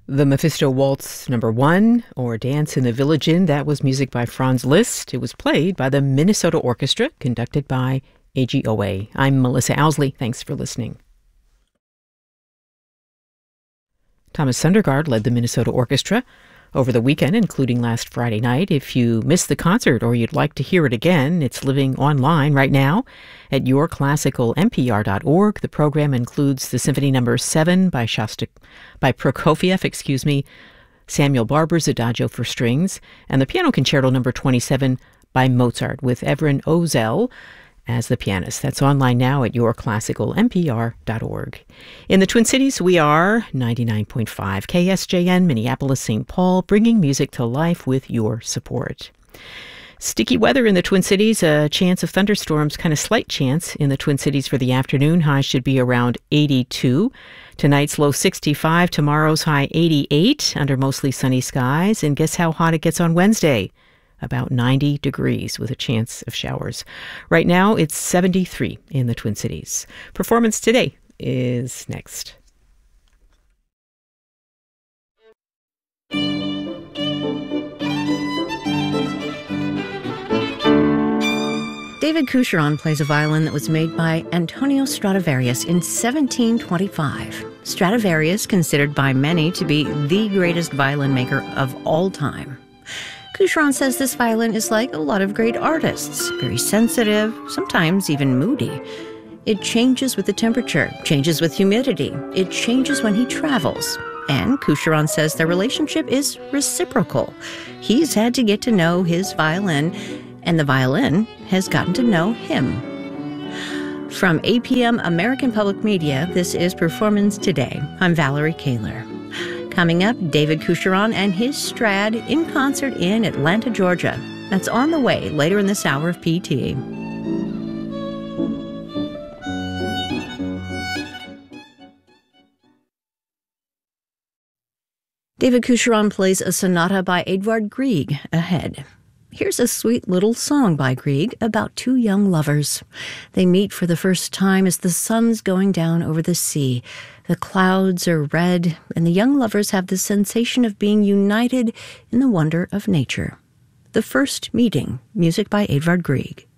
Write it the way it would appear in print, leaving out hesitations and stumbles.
The Mephisto Waltz Number 1, or Dance in the Village Inn, that was music by Franz Liszt. It was played by the Minnesota Orchestra, conducted by AGOA. I'm Melissa Owsley. Thanks for listening. Thomas Sundergaard led the Minnesota Orchestra over the weekend, including last Friday night. If you missed the concert or you'd like to hear it again, it's living online right now at yourclassicalnpr.org. The program includes the Symphony No. 7 by Prokofiev, Samuel Barber's Adagio for Strings, and the Piano Concerto No. 27 by Mozart with Evren Ozel as the pianist. That's online now at yourclassicalnpr.org. In the Twin Cities, we are 99.5 KSJN, Minneapolis, St. Paul, bringing music to life with your support. Sticky weather in the Twin Cities, a chance of thunderstorms, kind of slight chance in the Twin Cities for the afternoon. High should be around 82. Tonight's low 65, tomorrow's high 88 under mostly sunny skies. And guess how hot it gets on Wednesday? About 90 degrees with a chance of showers. Right now, it's 73 in the Twin Cities. Performance Today is next. David Coucheron plays a violin that was made by Antonio Stradivarius in 1725. Stradivarius, considered by many to be the greatest violin maker of all time. Coucheron says this violin is like a lot of great artists, very sensitive, sometimes even moody. It changes with the temperature, changes with humidity. It changes when he travels. And Coucheron says their relationship is reciprocal. He's had to get to know his violin, and the violin has gotten to know him. From APM American Public Media, this is Performance Today. I'm Valerie Kaler. Coming up, David Coucheron and his Strad in concert in Atlanta, Georgia. That's on the way later in this hour of PT. David Coucheron plays a sonata by Edvard Grieg ahead. Here's a sweet little song by Grieg about two young lovers. They meet for the first time as the sun's going down over the sea. The clouds are red, and the young lovers have the sensation of being united in the wonder of nature. The First Meeting, music by Edvard Grieg.